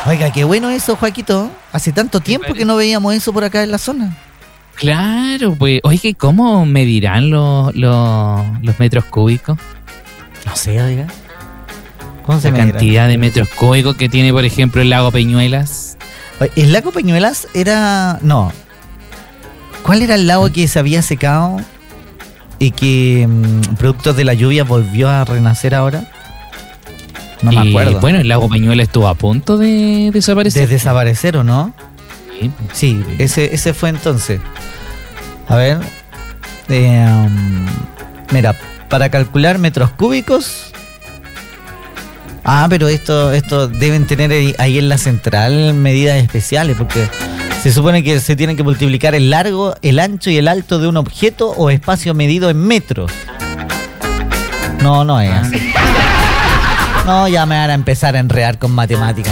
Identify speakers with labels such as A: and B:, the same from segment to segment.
A: Oiga, qué bueno eso, Joaquito. Hace tanto tiempo que no veíamos eso por acá en la zona.
B: Claro, pues. Oye, ¿cómo medirán los metros cúbicos?
A: No sé, oiga. ¿Cómo se
B: La
A: medirá?
B: cantidad de metros cúbicos que tiene, por ejemplo, el lago Peñuelas.
A: Oye, ¿el lago Peñuelas era...? No. ¿Cuál era el lago que se había secado y que, producto de la lluvia, volvió a renacer ahora? No me acuerdo.
B: Bueno, el lago Peñuelas estuvo a punto de desaparecer.
A: ¿De desaparecer o no?
B: Sí.
A: Sí, ese fue entonces. A ver. Mira, para calcular metros cúbicos. Pero esto deben tener ahí en la central medidas especiales, porque se supone que se tienen que multiplicar el largo, el ancho y el alto de un objeto o espacio medido en metros. No es así. No, ya me van a empezar a enredar con matemáticas.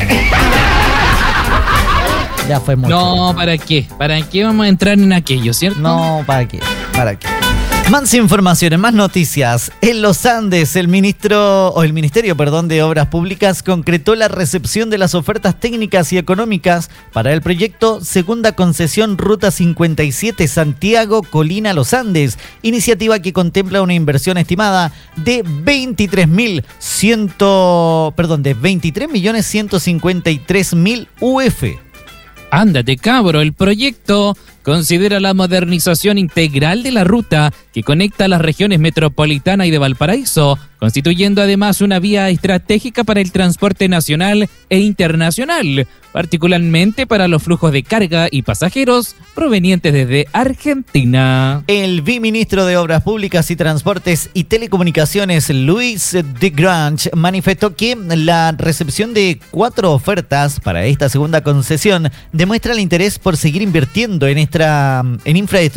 A: Ya fue mucho.
B: No, ¿para qué? ¿Para qué vamos a entrar en aquello, cierto?
A: No, ¿para qué? Más informaciones, más noticias. En los Andes, el Ministerio de Obras Públicas concretó la recepción de las ofertas técnicas y económicas para el proyecto Segunda Concesión Ruta 57 Santiago Colina Los Andes, iniciativa que contempla una inversión estimada de 23.153.000 UF.
B: Ándate, cabro, el proyecto considera la modernización integral de la ruta que conecta las regiones metropolitana y de Valparaíso, constituyendo además una vía estratégica para el transporte nacional e internacional, particularmente para los flujos de carga y pasajeros provenientes desde Argentina.
A: El viceministro de Obras Públicas y Transportes y Telecomunicaciones, Luis de Grange, manifestó que la recepción de 4 ofertas para esta segunda concesión demuestra el interés por seguir invirtiendo en infraestructura